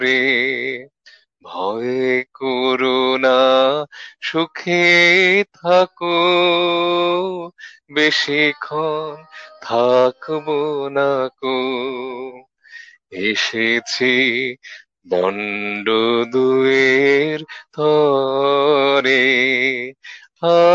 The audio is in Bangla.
রে ভয় করো না, সুখে থাকো, বেশিক্ষণ থাকবো না কো। এসেছি বন্ড দুয়ের তরে,